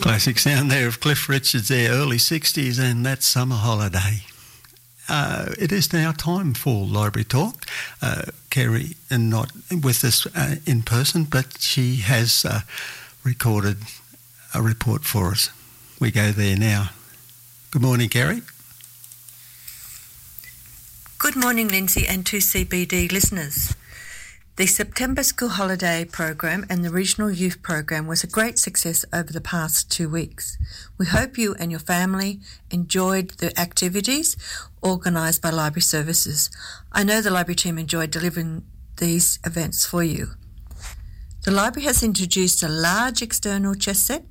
Classic sound there of Cliff Richards there, early 60s, and that Summer Holiday. It is now time for Library Talk. Kerry not with us in person, but she has recorded a report for us. We go there now. Good morning, Kerry. Good morning, Lindsay and 2CBD listeners. The September School Holiday Program and the Regional Youth Program was a great success over the past 2 weeks. We hope you and your family enjoyed the activities organised by Library Services. I know the library team enjoyed delivering these events for you. The library has introduced a large external chess set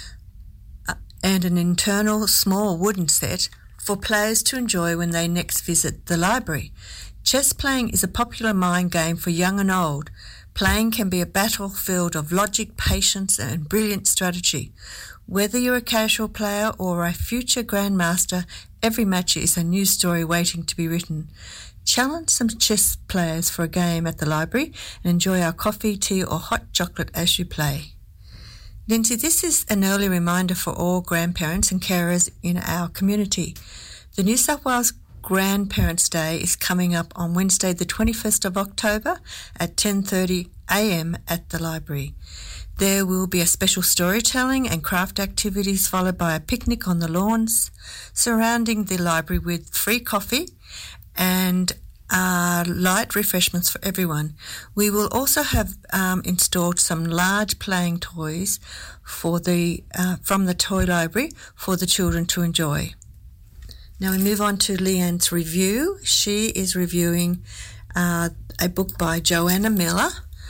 and an internal small wooden set for players to enjoy when they next visit the library. Chess playing is a popular mind game for young and old. Playing can be a battlefield of logic, patience and brilliant strategy. Whether you're a casual player or a future grandmaster, every match is a new story waiting to be written. Challenge some chess players for a game at the library and enjoy our coffee, tea or hot chocolate as you play. Lindsay, this is an early reminder for all grandparents and carers in our community. The New South Wales Grandparents' Day is coming up on Wednesday the 21st of October at 10:30am at the library. There will be a special storytelling and craft activities followed by a picnic on the lawns surrounding the library with free coffee and light refreshments for everyone. We will also have installed some large playing toys for from the toy library for the children to enjoy. Now we move on to Leanne's review. She is reviewing a book by Joanna Miller,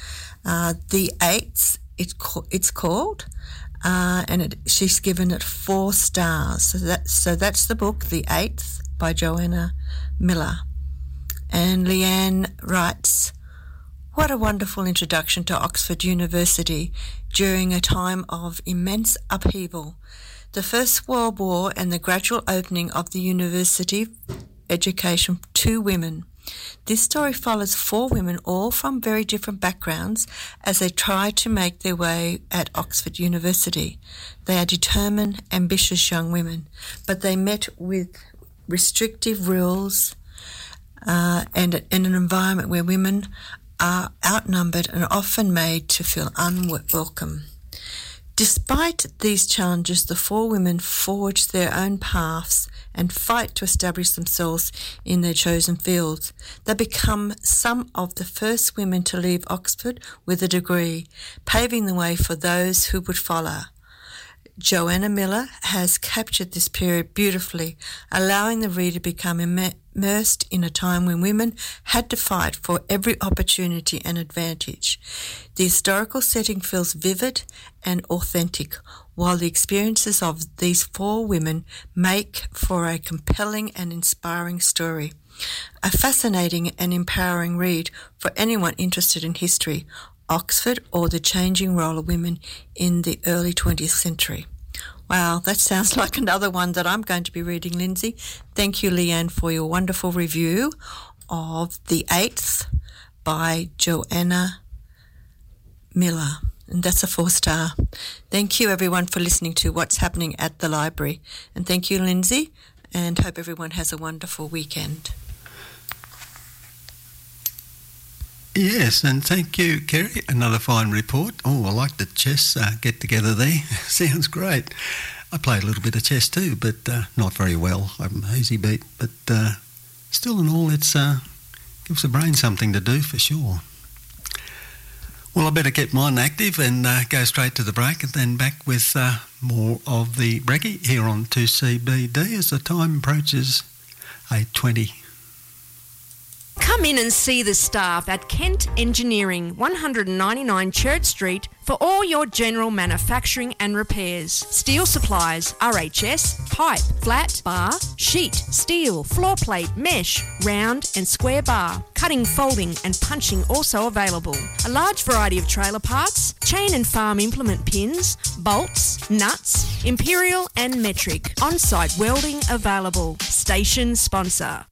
The Eighth, it's called, and she's given it 4 stars. So that's the book, The Eighth, by Joanna Miller. And Leanne writes, "What a wonderful introduction to Oxford University during a time of immense upheaval. The First World War and the gradual opening of the university education to women. This story follows 4 women, all from very different backgrounds, as they try to make their way at Oxford University. They are determined, ambitious young women, but they met with restrictive rules and in an environment where women are outnumbered and often made to feel unwelcome. Despite these challenges, the 4 women forge their own paths and fight to establish themselves in their chosen fields. They become some of the first women to leave Oxford with a degree, paving the way for those who would follow. Joanna Miller has captured this period beautifully, allowing the reader to become immersed in a time when women had to fight for every opportunity and advantage. The historical setting feels vivid and authentic, while the experiences of these 4 women make for a compelling and inspiring story. A fascinating and empowering read for anyone interested in history, Oxford, or the changing role of women in the early 20th century." Wow, that sounds like another one that I'm going to be reading, Lindsay. Thank you, Leanne, for your wonderful review of The Eighth by Joanna Miller. And that's a 4-star. Thank you, everyone, for listening to What's Happening at the Library. And thank you, Lindsay, and hope everyone has a wonderful weekend. Yes, and thank you, Kerry. Another fine report. Oh, I like the chess get-together there. Sounds great. I play a little bit of chess too, but not very well. I'm easy beat. But still in all, it gives the brain something to do for sure. Well, I better get mine active and go straight to the break and then back with more of the brekkie here on 2CBD as the time approaches 8:20. Come in and see the staff at Kent Engineering, 199 Church Street, for all your general manufacturing and repairs. Steel supplies, RHS, pipe, flat, bar, sheet, steel, floor plate, mesh, round and square bar, cutting, folding and punching also available. A large variety of trailer parts, chain and farm implement pins, bolts, nuts, imperial and metric. On-site welding available. Station sponsor.